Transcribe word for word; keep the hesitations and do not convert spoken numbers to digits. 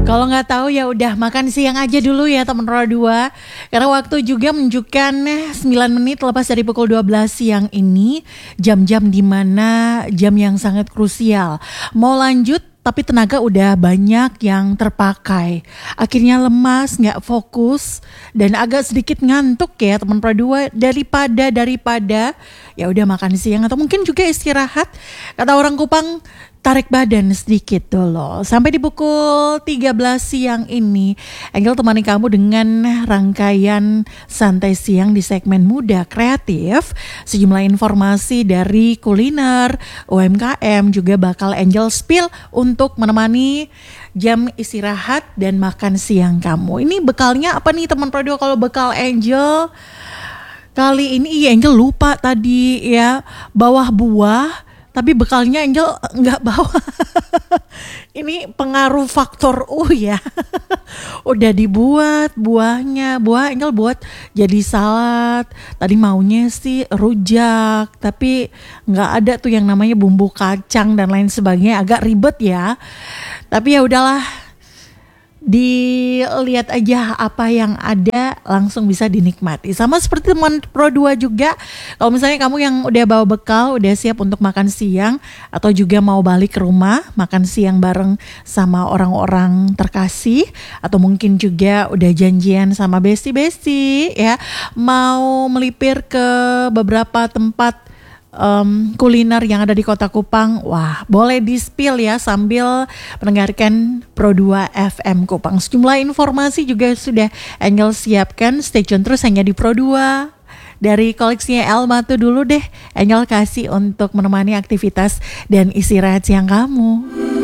Kalau nggak tahu ya udah makan siang aja dulu ya teman Roda dua. Karena waktu juga menunjukkan sembilan menit lepas dari pukul dua belas siang ini, jam-jam di mana jam yang sangat krusial. Mau lanjut tapi tenaga udah banyak yang terpakai. Akhirnya lemas, nggak fokus dan agak sedikit ngantuk ya teman Roda dua, daripada daripada ya udah makan siang atau mungkin juga istirahat. Kata orang Kupang, tarik badan sedikit dulu. Sampai di pukul tiga belas siang ini, Angel temani kamu dengan rangkaian santai siang di segmen Muda Kreatif. Sejumlah informasi dari kuliner, U M K M juga bakal Angel spill untuk menemani jam istirahat dan makan siang kamu. Ini bekalnya apa nih teman Roda dua? Kalau bekal Angel kali ini, iya Angel lupa tadi ya, bawah buah. Tapi bekalnya Angel nggak bawa. Ini pengaruh faktor U ya. Udah dibuat buahnya. Buah Angel buat jadi salad. Tadi maunya sih rujak. Tapi nggak ada tuh yang namanya bumbu kacang dan lain sebagainya. Agak ribet ya. Tapi ya udahlah. Dilihat aja apa yang ada, langsung bisa dinikmati. Sama seperti teman Pro dua juga, kalau misalnya kamu yang udah bawa bekal, udah siap untuk makan siang, atau juga mau balik ke rumah makan siang bareng sama orang-orang terkasih, atau mungkin juga udah janjian sama besti-besti ya, mau melipir ke beberapa tempat Um, kuliner yang ada di Kota Kupang, wah boleh di-spill ya sambil mendengarkan Pro dua F M Kupang. Sejumlah informasi juga sudah Angel siapkan, stay tune terus hanya di Pro dua. Dari koleksinya Elma tuh dulu deh Angel kasih untuk menemani aktivitas dan istirahat siang kamu.